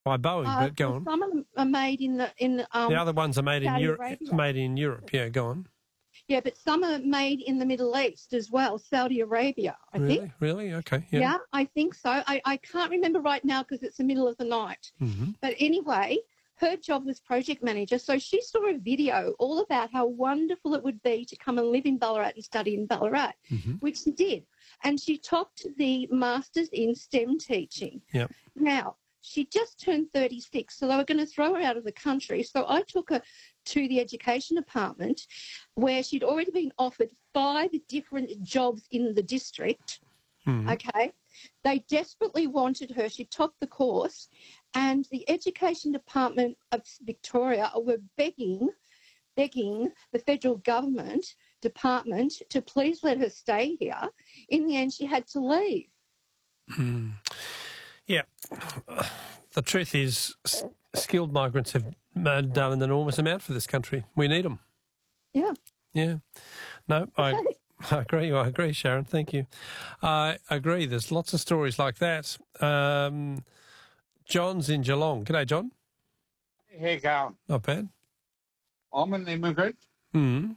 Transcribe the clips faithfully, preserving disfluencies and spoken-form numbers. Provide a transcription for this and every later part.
by Boeing, Uh, but go well, on. some of them are made in the in um, The other ones are made in Saudi Europe. Arabia. Made in Europe. Yeah, go on. Yeah, but some are made in the Middle East as well, Saudi Arabia, I Really? think. Really? Okay. Yeah. Yeah, I think so. I, I can't remember right now because it's the middle of the night. Mm-hmm. But anyway, her job was project manager. So she saw a video all about how wonderful it would be to come and live in Ballarat and study in Ballarat, Mm-hmm. which she did. And she topped the Masters in STEM teaching. Yep. Now, she just turned thirty-six, so they were going to throw her out of the country. So I took her to the education department where she'd already been offered five different jobs in the district. Mm-hmm. Okay. They desperately wanted her. She topped the course, and the Education Department of Victoria were begging, begging the federal government department to please let her stay here. In the end, she had to leave. Mm. Yeah. The truth is, s- skilled migrants have ma- done an enormous amount for this country. We need them. Yeah. Yeah. No, I, Okay. I agree. I agree, Sharon. Thank you. I agree. There's lots of stories like that. Um, John's in Geelong. G'day, John. How you going? Not bad. I'm an immigrant. Mm.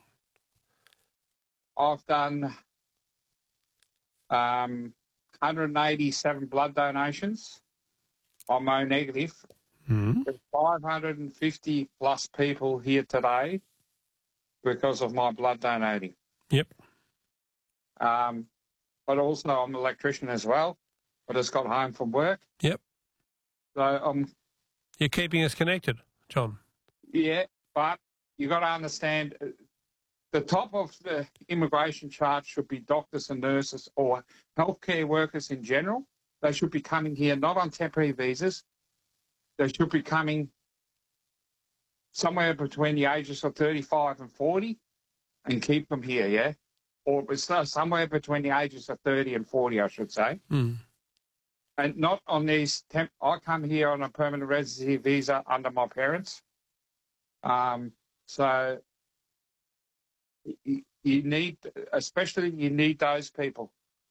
I've done um, one hundred eighty-seven blood donations. I'm O negative. Mm. There's five hundred fifty plus people here today because of my blood donating. Yep. Um, but also I'm an electrician as well. I just got home from work. Yep. So um, You're keeping us connected, John. yeah, but you got to understand uh, the top of the immigration chart should be doctors and nurses or healthcare workers in general. They should be coming here not on temporary visas. They should be coming somewhere between the ages of thirty-five and forty and keep them here, yeah? Or it's uh, somewhere between the ages of thirty and forty, I should say. Mm. And not on these temp. I come here on a permanent residency visa under my parents. Um, so you, you need, especially you need those people.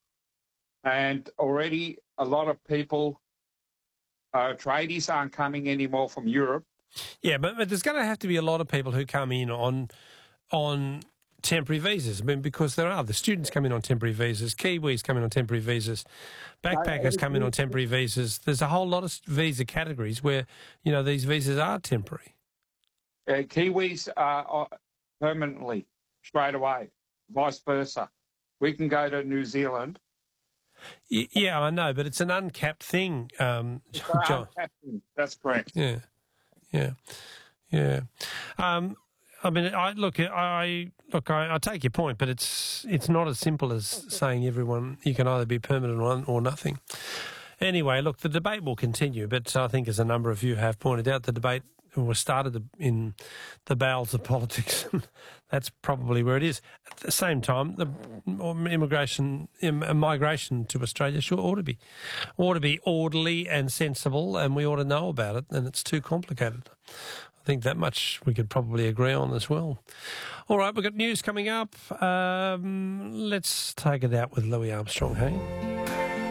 And already a lot of people, uh, tradies aren't coming anymore from Europe. Yeah, but, but there's going to have to be a lot of people who come in on on temporary visas. I mean, because there are the students come in on temporary visas, Kiwis come in on temporary visas, backpackers come in on temporary visas. There's a whole lot of visa categories where, you know, these visas are temporary. Uh, Kiwis are, are permanently straight away, vice versa. We can go to New Zealand. Y- yeah, I know, but it's an uncapped thing, um, John. That's correct. Yeah, yeah, yeah. Um, I mean, I look, I look, I, I take your point, but it's it's not as simple as saying everyone you can either be permanent or, or nothing. Anyway, look, the debate will continue, but I think, as a number of you have pointed out, the debate was started in the bowels of politics. That's probably where it is. At the same time, the immigration, migration to Australia sure ought to be, ought to be orderly and sensible, and we ought to know about it. And it's too complicated. I think that much we could probably agree on as well. All right, we've got news coming up. Um, let's take it out with Louis Armstrong, hey?